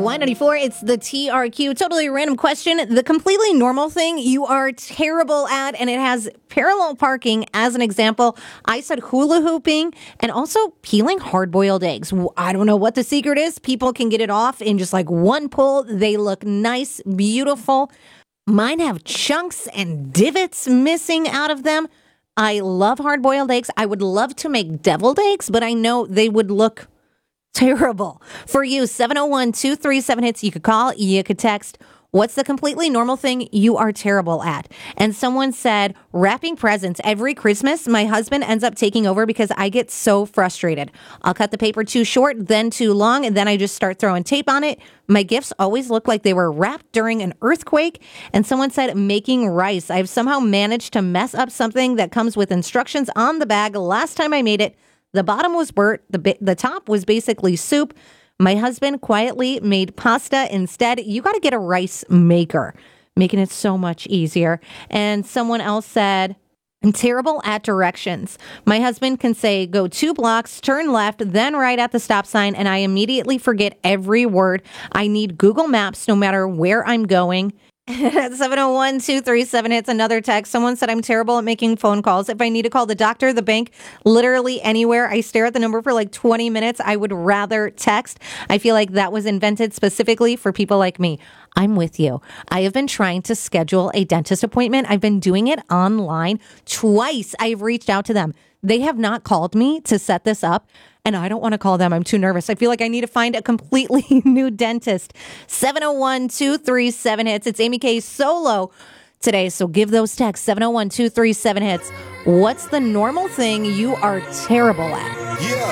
Y94, it's the TRQ. Totally random question. The completely normal thing you are terrible at, and it has parallel parking as an example. I said hula hooping and also peeling hard-boiled eggs. I don't know what the secret is. People can get it off in just like one pull. They look nice, beautiful. Mine have chunks and divots missing out of them. I love hard-boiled eggs. I would love to make deviled eggs, but I know they would look terrible. For you, 701-237-HITS. You could call, you could text. What's the completely normal thing you are terrible at? And someone said, wrapping presents. Every Christmas, my husband ends up taking over because I get so frustrated. I'll cut the paper too short, then too long, and then I just start throwing tape on it. My gifts always look like they were wrapped during an earthquake. And someone said, making rice. I've somehow managed to mess up something that comes with instructions on the bag. Last time I made it, the bottom was burnt. The top was basically soup. My husband quietly made pasta instead. You got to get a rice maker, making it so much easier. And someone else said, I'm terrible at directions. My husband can say, go 2 blocks, turn left, then right at the stop sign, and I immediately forget every word. I need Google Maps no matter where I'm going. At 701-237-HITS, another text. Someone said, I'm terrible at making phone calls. If I need to call the doctor, the bank, literally anywhere, I stare at the number for like 20 minutes. I would rather text. I feel like that was invented specifically for people like me. I'm with you. I have been trying to schedule a dentist appointment. I've been doing it online twice. I've reached out to them. They have not called me to set this up. And I don't want to call them. I'm too nervous. I feel like I need to find a completely new dentist. 701-237-HITS. It's Amy K solo today. So give those texts. 701-237-HITS. What's the normal thing you are terrible at? Yeah.